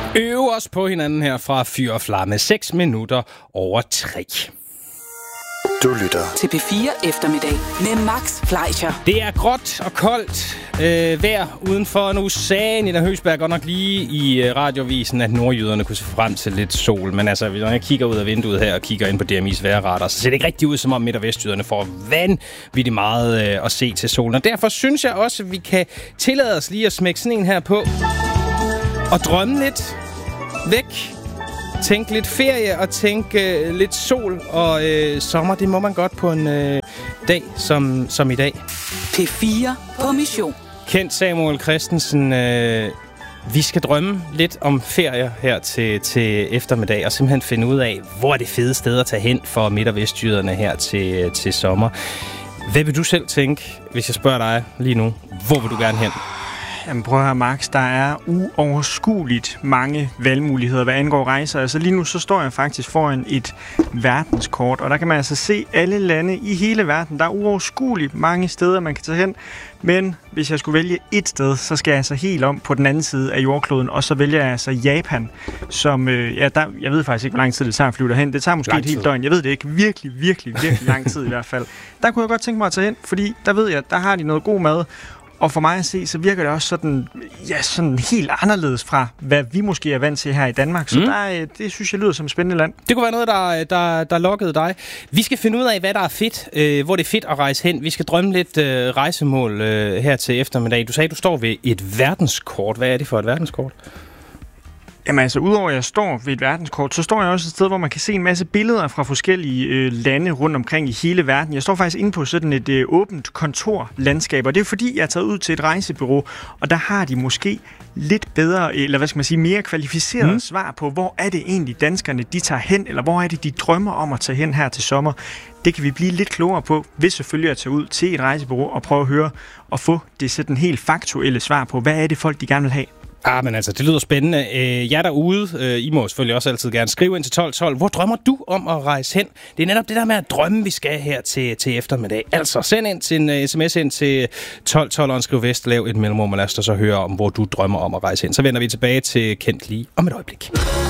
Øve os på hinanden her fra Fyr og Flamme. 6 minutter over 3. Du lytter til P4 Eftermiddag med Max Fleischer. Det er gråt og koldt vejr udenfor. Nu sagde Nina Høgsberg godt nok lige i radiovisen, at nordjyderne kunne se frem til lidt sol. Men altså, når jeg kigger ud af vinduet her og kigger ind på DMI's vejrradar, så ser det ikke rigtig ud, som om midt- og vestjyderne får vanvittigt meget at se til solen. Og derfor synes jeg også, at vi kan tillade os lige at smække sådan en her på og drømme lidt væk. Tænk lidt ferie og tænk lidt sol og sommer. Det må man godt på en dag som i dag. P4 på mission. Kent Samuel Christensen, vi skal drømme lidt om ferie her til eftermiddag og simpelthen finde ud af, hvor er det fede sted at tage hen for midt- og vestjyderne her til sommer. Hvad vil du selv tænke, hvis jeg spørger dig lige nu? Hvor vil du gerne hen? Jamen prøv at høre, Max, der er uoverskueligt mange valgmuligheder, hvad angår rejser. Altså lige nu så står jeg faktisk foran et verdenskort, og der kan man altså se alle lande i hele verden. Der er uoverskueligt mange steder, man kan tage hen. Men hvis jeg skulle vælge et sted, så skal jeg altså helt om på den anden side af jordkloden, og så vælger jeg altså Japan, som, jeg ved faktisk ikke, hvor lang tid det tager at flyve derhen. Det tager måske et helt døgn. Jeg ved det ikke. Virkelig lang tid i hvert fald. Der kunne jeg godt tænke mig at tage hen, fordi der ved jeg, der har de noget god mad. Og for mig at se, så virker det også sådan helt anderledes fra, hvad vi måske er vant til her i Danmark. Så det synes jeg lyder som et spændende land. Det kunne være noget, der lokkede dig. Vi skal finde ud af, hvad der er fedt, hvor det er fedt at rejse hen. Vi skal drømme lidt rejsemål her til eftermiddag. Du sagde, du står ved et verdenskort. Hvad er det for et verdenskort? Jamen altså, udover at jeg står ved et verdenskort, så står jeg også et sted, hvor man kan se en masse billeder fra forskellige lande rundt omkring i hele verden. Jeg står faktisk inde på sådan et åbent kontorlandskab, og det er fordi, jeg er taget ud til et rejsebureau, og der har de måske lidt bedre, eller hvad skal man sige, mere kvalificerede svar på, hvor er det egentlig danskerne, de tager hen, eller hvor er det, de drømmer om at tage hen her til sommer. Det kan vi blive lidt klogere på, hvis selvfølgelig at tage ud til et rejsebureau og prøve at høre og få det sådan helt faktuelle svar på, hvad er det folk, de gerne vil have. Men altså, det lyder spændende. Jeg derude, I må selvfølgelig også altid gerne skrive ind til 1212. Hvor drømmer du om at rejse hen? Det er netop det der med at drømme, vi skal her til eftermiddag. Altså, send ind til en sms ind til 1212 og skriv vest, lav et mellemrum, og lad os så høre om, hvor du drømmer om at rejse hen. Så vender vi tilbage til Kent lige om et øjeblik.